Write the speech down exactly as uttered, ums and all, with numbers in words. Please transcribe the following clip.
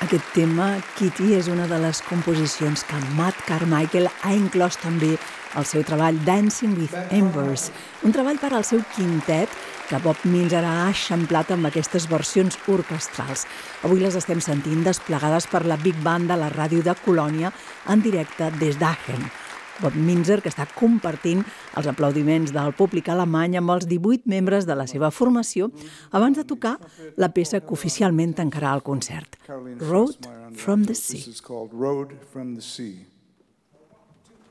Aquest tema, Kitty, és una de les composicions que Matt Carmichael ha inclòs també al seu treball Dancing with Embers, un treball per al seu quintet que Bob Minzer ha eixamplat amb aquestes versions orquestrals. Avui les estem sentint desplegades per la Big Band de la ràdio de Colònia en directe des d'Aachen. Bob Minzer, que està compartint els aplaudiments del públic alemany amb els divuit membres de la seva formació abans de tocar la peça que oficialment tancarà el concert, Road from the Sea.